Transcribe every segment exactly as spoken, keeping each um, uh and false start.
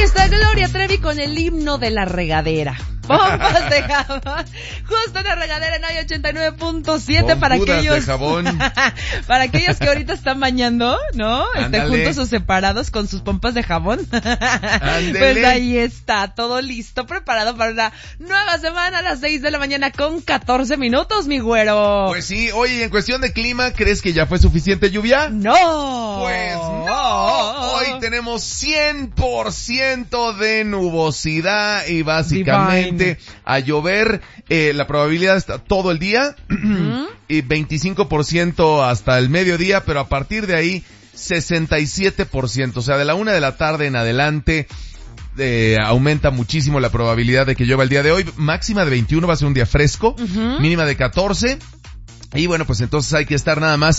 está Gloria Trevi con el himno de la regadera. Pompas de jabón, justo en la regadera en hoy ochenta y nueve punto siete para aquellos de jabón. Para aquellos que ahorita están bañando, ¿no? Estén juntos o separados con sus pompas de jabón. Ándele. Pues ahí está, todo listo, preparado para una nueva semana a las seis de la mañana con catorce minutos, mi güero. Pues sí, oye, en cuestión de clima, ¿crees que ya fue suficiente lluvia? No. Pues no. Hoy tenemos cien por ciento de nubosidad y básicamente Divine. A llover, eh, la probabilidad está todo el día, uh-huh. y veinticinco por ciento hasta el mediodía, pero a partir de ahí, sesenta y siete por ciento, o sea, de la una de la tarde en adelante, eh, aumenta muchísimo la probabilidad de que llueva el día de hoy. Máxima de veintiuno, va a ser un día fresco, uh-huh. mínima de catorce, y bueno, pues entonces hay que estar nada más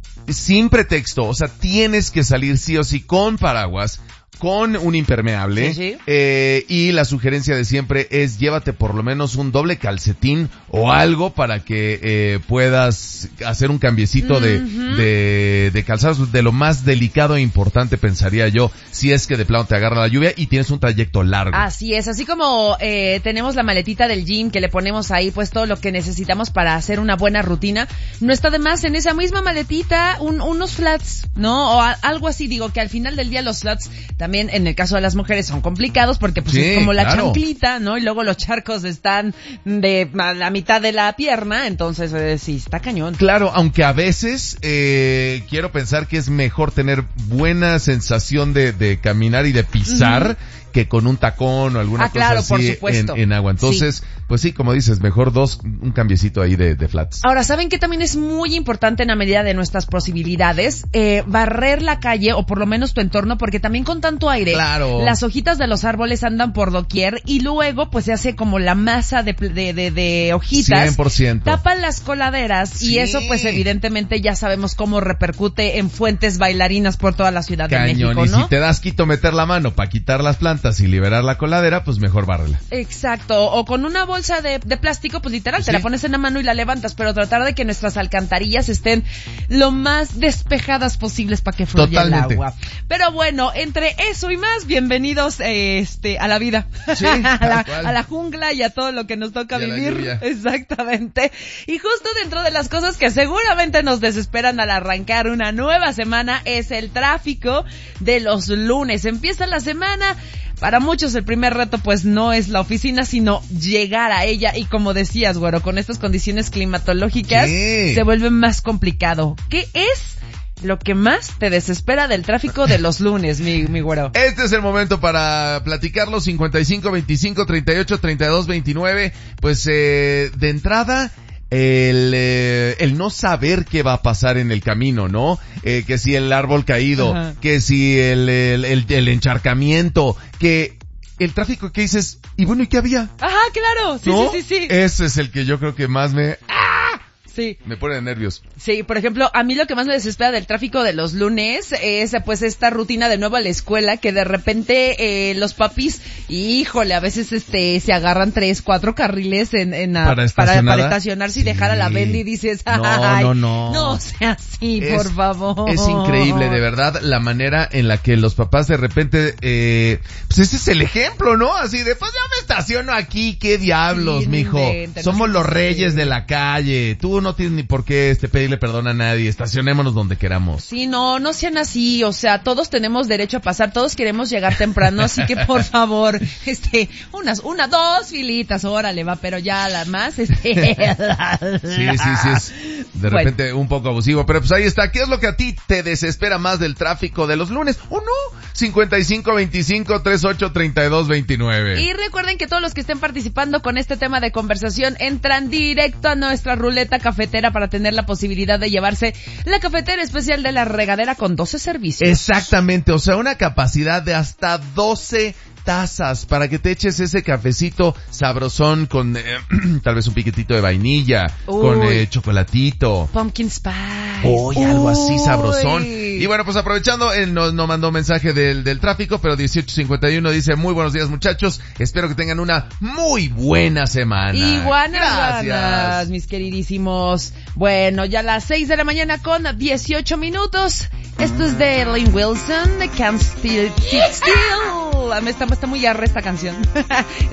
sin pretexto, o sea, tienes que salir sí o sí con paraguas, con un impermeable, sí, sí. Eh, y la sugerencia de siempre es llévate por lo menos un doble calcetín o algo para que eh, puedas hacer un cambiecito de, uh-huh. de, de calzados, de lo más delicado e importante pensaría yo, si es que de plano te agarra la lluvia y tienes un trayecto largo. Así es, así como eh, tenemos la maletita del gym que le ponemos ahí pues todo lo que necesitamos para hacer una buena rutina, no está de más en esa misma maletita un, unos flats, ¿no? O a, algo así, digo que al final del día los flats también en el caso de las mujeres son complicados porque pues sí, es como la claro. chanclita, ¿no? Y luego los charcos están de a la mitad de la pierna, entonces eh, sí, está cañón. Claro, aunque a veces eh, quiero pensar que es mejor tener buena sensación de, de caminar y de pisar uh-huh. que con un tacón o alguna ah, cosa claro, así por supuesto. En, en agua. Entonces, sí. pues sí, como dices, mejor dos, un cambiecito ahí de, de flats. Ahora, ¿saben qué también es muy importante en la medida de nuestras posibilidades? Eh, barrer la calle o por lo menos tu entorno, porque también con tanto aire, claro. las hojitas de los árboles andan por doquier y luego pues se hace como la masa de, de, de, de hojitas. cien por ciento. Tapan las coladeras sí. y eso pues evidentemente ya sabemos cómo repercute en fuentes bailarinas por toda la Ciudad Cañón. de México, ¿no? Y si te das quito meter la mano para quitar las plantas y liberar la coladera, pues mejor bárrela. Exacto, o con una bolsa de, de plástico, pues literal, sí. te la pones en la mano y la levantas, pero tratar de que nuestras alcantarillas estén lo más despejadas posibles para que fluya Totalmente. el agua. Pero bueno, entre eso y más, bienvenidos eh, este a la vida, sí, a, la, a la jungla y a todo lo que nos toca y vivir. Exactamente. Y justo dentro de las cosas que seguramente nos desesperan al arrancar una nueva semana es el tráfico de los lunes. Empieza la semana. Para muchos el primer reto pues no es la oficina, sino llegar a ella y como decías, güero, con estas condiciones climatológicas ¿Qué? Se vuelve más complicado. ¿Qué es lo que más te desespera del tráfico de los lunes, mi, mi güero? Este es el momento para platicarlo. Cincuenta y cinco, veinticinco, treinta y ocho, treinta y dos, veintinueve. Pues eh, de entrada el eh, el no saber qué va a pasar en el camino, ¿no? Eh, que si el árbol caído, Ajá. que si el, el, el, el encharcamiento, que el tráfico que dices, y bueno, ¿y qué había? Ajá, claro, sí, ¿no? sí, sí, sí. Ese es el que yo creo que más me... Sí. Me pone de nervios. Sí, por ejemplo, a mí lo que más me desespera del tráfico de los lunes es pues esta rutina de nuevo a la escuela, que de repente eh, los papis, híjole, a veces este se agarran tres, cuatro carriles en, en a, para, para, para estacionarse sí. y dejar a la Bendy y dices, ay, no, no, no. No sea así, es, por favor. Es increíble, de verdad, la manera en la que los papás de repente, eh, pues ese es el ejemplo, ¿no? Así de, pues yo me estaciono aquí, qué diablos, sí, mijo. Inventen, Somos no los reyes sí. de la calle. Tú no tienes ni por qué este pedirle perdón a nadie, estacionémonos donde queramos. Sí, no, no sean así, o sea, todos tenemos derecho a pasar, todos queremos llegar temprano, así que por favor, este, unas, una, dos filitas, órale, va, pero ya la más, este. sí, sí, sí, es de repente bueno. un poco abusivo, pero pues ahí está. ¿Qué es lo que a ti te desespera más del tráfico de los lunes? ¿O no? cincuenta y cinco, veinticinco, treinta y ocho, treinta y dos, veintinueve. Y recuerden que todos los que estén participando con este tema de conversación entran directo a nuestra ruleta cafetera para tener la posibilidad de llevarse la cafetera especial de la regadera con doce servicios. Exactamente, o sea, una capacidad de hasta doce tazas para que te eches ese cafecito sabrosón con eh, tal vez un piquetito de vainilla, Uy. con eh, chocolatito, pumpkin spice, Uy, algo así sabrosón. Y bueno, pues aprovechando, él nos no mandó mensaje del, del tráfico, pero dieciocho cincuenta y uno dice, muy buenos días muchachos, espero que tengan una muy buena semana. Iguanas, gracias, mis queridísimos. Bueno, ya a las seis de la mañana con dieciocho minutos. Esto es de Lynn Wilson, de Can't Still Sit Still. me está, está muy arre esta canción.